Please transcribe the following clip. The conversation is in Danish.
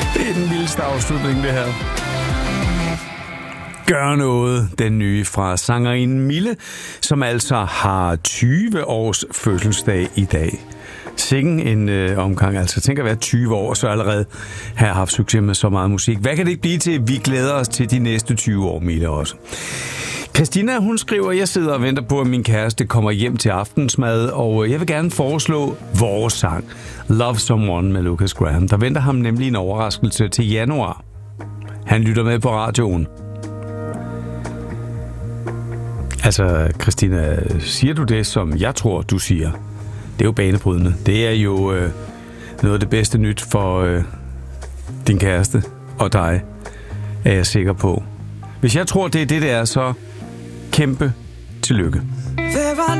Det er den vildeste afslutning, det her. Gør noget, den nye fra sangerinden Mille, som altså har 20 års fødselsdag i dag. Sikken en omgang, altså tænk at være 20 år, og så allerede have haft succes med så meget musik. Hvad kan det ikke blive til? Vi glæder os til de næste 20 år, Mille også. Christina, hun skriver, jeg sidder og venter på, at min kæreste kommer hjem til aftensmad, og jeg vil gerne foreslå vores sang, Love Someone med Lucas Graham. Der venter ham nemlig en overraskelse til januar. Han lytter med på radioen. Altså, Christina, siger du det, som jeg tror, du siger? Det er jo banebrydende. Det er jo noget af det bedste nyt for din kæreste og dig, er jeg sikker på. Hvis jeg tror, det er det, der er, så kæmpe tillykke.